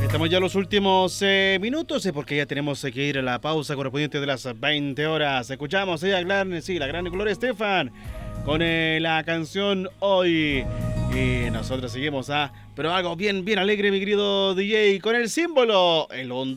Estamos ya en los últimos minutos porque ya tenemos que ir a la pausa correspondiente de las 20 horas. Escuchamos a la gran Gloria Estefan con la canción Hoy. Y nosotros seguimos pero algo bien, bien alegre, mi querido DJ, con el símbolo, el